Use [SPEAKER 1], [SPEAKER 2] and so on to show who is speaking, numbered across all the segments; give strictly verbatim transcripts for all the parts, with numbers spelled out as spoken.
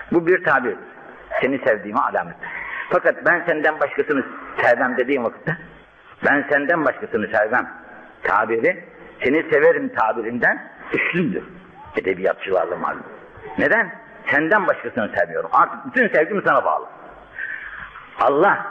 [SPEAKER 1] Bu bir tabir. Seni sevdiğime alamet. Fakat ben senden başkasını sevmem dediğim vakitte, ben senden başkasını sevmem tabiri, seni severim tabirinden üstündür. Edebiyatçılarla malum. Neden? Senden başkasını sevmiyorum. Artık bütün sevgim sana bağlı. Allah,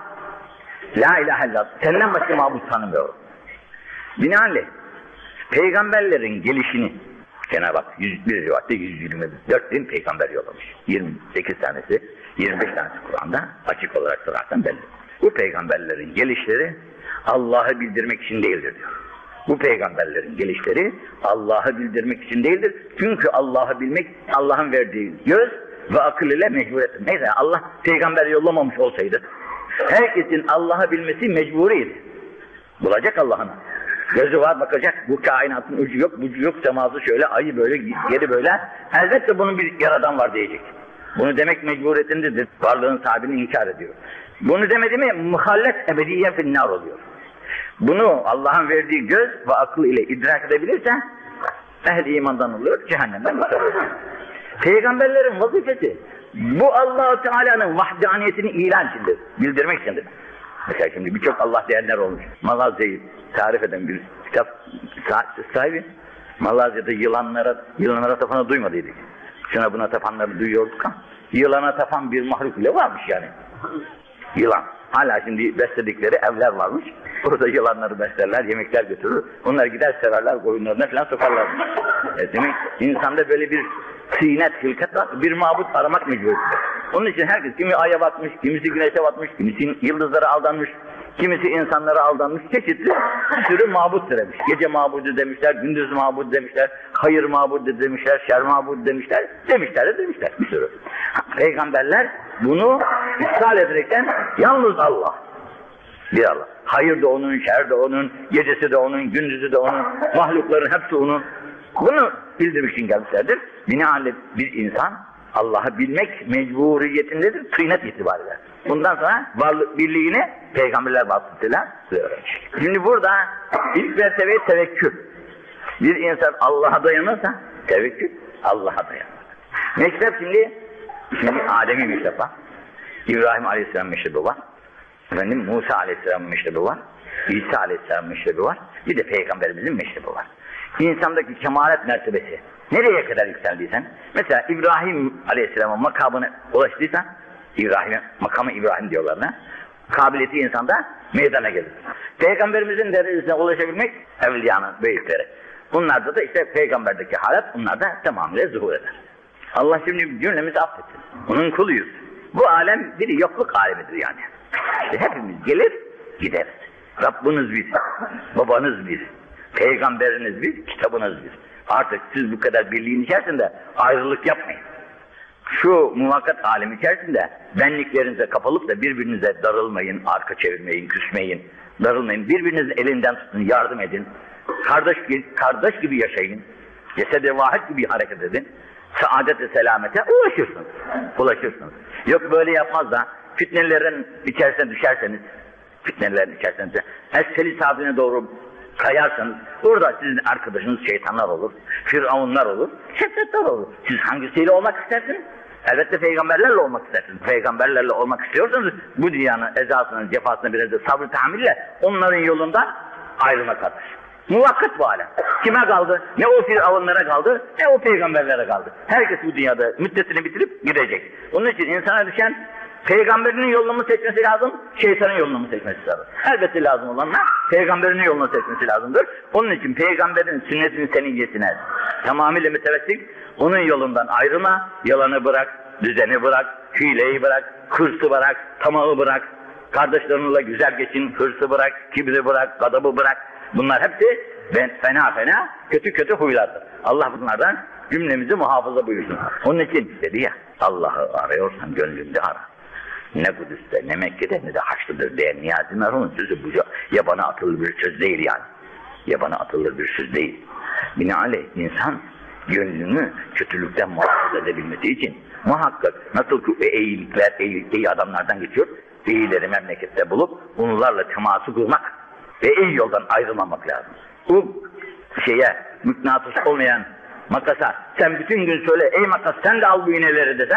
[SPEAKER 1] la ilahe illallah, senden başka mabut tanımıyorum. Binaenaleyh, peygamberlerin gelişini, Cenab-ı Hak yüz bir rivayette yüz yirmi dört bin peygamber yollamış. yirmi sekiz tanesi, yirmi beş tanesi Kur'an'da açık olarak sorarsan belli. Bu peygamberlerin gelişleri Allah'ı bildirmek için değildir diyor. Bu peygamberlerin gelişleri Allah'ı bildirmek için değildir. Çünkü Allah'ı bilmek Allah'ın verdiği göz ve akıl ile mecburiyettir. Neyse Allah peygamber yollamamış olsaydı herkesin Allah'ı bilmesi mecburiydi. Bulacak Allah'ın. Gözü var bakacak, bu kainatın ucu yok, bucu yok, seması şöyle, ayı böyle, yeri böyle. Elbette bunun bir yaradan var diyecek. Bunu demek mecburiyetindedir. Varlığın sahibini inkar ediyor. Bunu demedi mi muhallet ebediye finnâr oluyor. Bunu Allah'ın verdiği göz ve akıl ile idrak edebilirse ehl-i imandan oluyor, cehennemden kurtarıyor. Peygamberlerin vazifesi bu Allah-u Teala'nın vahdaniyetini ilan içindir, bildirmek içindir. Mesela şimdi birçok Allah diyenler olmuş. Malazya'yı tarif eden bir kitap sahibi, Malazya'da yılanlara, yılanlara tapanı duymadıydık. Şuna buna tapanları duyuyorduk ama yılana tapan bir mahluk bile varmış yani. Yılan. Hala şimdi besledikleri evler varmış. Orada yılanları beslerler, yemekler götürür. Onlar gider severler, koyunlarına falan sokarlar. E demek insanda böyle bir tıynet, hilkat var, bir mabut aramak mecburiyetindedir. Onun için herkes, kimi aya bakmış, kimisi güneşe bakmış, kimisi yıldızlara aldanmış, kimisi insanlara aldanmış, çeşitli bir sürü mabut demiş. Gece mabudu demişler, gündüz mabudu demişler, hayır mabudu demişler, şer mabudu demişler, demişler de demişler bir sürü. Peygamberler bunu ısrar ederekten yalnız Allah, bir Allah. Hayır da onun, şer de onun, gecesi de onun, gündüzü de onun, mahlukların hepsi onun. Bunu bildirmek için gelmişlerdir. Binaenaleyh bir insan Allah'ı bilmek mecburiyetindedir, tıynet itibariyle. Bundan sonra varlık birliğini peygamberler vasıtasıyla öğrenecek. Şimdi burada ilk mertebe tevekkül. Bir insan Allah'a dayanırsa tevekkül Allah'a dayanır. Meşrep şimdi, şimdi Adem'i meşrep var. İbrahim Aleyhisselam meşrebi var. Efendim Musa Aleyhisselam meşrebi var. İsa Aleyhisselam meşrebi var. Bir de peygamberimizin meşrebi var. İnsandaki kemalet mertebesi nereye kadar yükseldiysen, mesela İbrahim Aleyhisselam'ın makamına ulaştıysan, İbrahim, makamı İbrahim diyorlar ne? Kabiliyeti insanda meydana gelir. Peygamberimizin derecesine ulaşabilmek evliyanın büyükleri. Bunlarda da işte peygamberdeki halet bunlarda tamamıyla zuhur eder. Allah şimdi cümlemizi affetsin. Onun kuluyuz. Bu alem bir yokluk alemidir yani. İşte hepimiz gelir gideriz. Rabbiniz bir, babanız bir, peygamberiniz bir, kitabınız bir. Artık siz bu kadar birliğin içerisinde ayrılık yapmayın. Şu muvakkat alemi içerisinde benliklerinize kapalıp da birbirinize darılmayın, arka çevirmeyin, küsmeyin, darılmayın. Birbirinizin elinden tutun, yardım edin. Kardeş, kardeş gibi yaşayın. Cesed-i vahid gibi hareket edin. Saadet-i selamete ulaşırsınız. Ulaşırsınız. Yok böyle yapmaz da fitnelerin içerisine düşerseniz, fitnelerin içerisine es-seli sabrine doğru kayarsanız, burada sizin arkadaşınız şeytanlar olur, firavunlar olur, şefretler olur. Siz hangisiyle olmak istersiniz? Elbette peygamberlerle olmak istersiniz. Peygamberlerle olmak istiyorsanız, bu dünyanın ezasının, cefasını biraz da sabır tahammülle onların yolundan ayrılmak kardeş. Muvakkat bu alem. Kime kaldı? Ne o firavunlara kaldı, ne o peygamberlere kaldı. Herkes bu dünyada müddetini bitirip gidecek. Onun için insana düşen peygamberinin yolunu mu seçmesi lazım, şeytanın yolunu mu seçmesi lazım? Elbette lazım olanlar peygamberinin yolunu seçmesi lazımdır. Onun için peygamberin sünnetini seniyyesine tamamıyla mütevessik, onun yolundan ayrılma, yalanı bırak, düzeni bırak, hileyi bırak, hırsı bırak, tamağı bırak, kardeşlerinle güzel geçin, hırsı bırak, kibri bırak, gadabı bırak. Bunlar hepsi fena fena, kötü kötü huylardır. Allah bunlardan cümlemizi muhafaza buyursun. Onun için dedi ya, Allah'ı arıyorsan gönlünde ara. Ne Kudüs'te, ne Mekke'de, ne de Haçlı'dır diye Niyazi Merhum'un sözü bu. Yabana atılır bir söz değil yani. Yabana atılır bir söz değil. Binaenaleyh insan gönlünü kötülükten muhafaza edebilmesi için muhakkak nasıl ki eğilikler, eğilik, iyi adamlardan geçiyor, iyileri memlekette bulup onlarla teması kurmak ve iyi yoldan ayrılmamak lazım. Bu şeye mıknatıs olmayan makasa sen bütün gün söyle, ey makas sen de al bu iğneleri desen,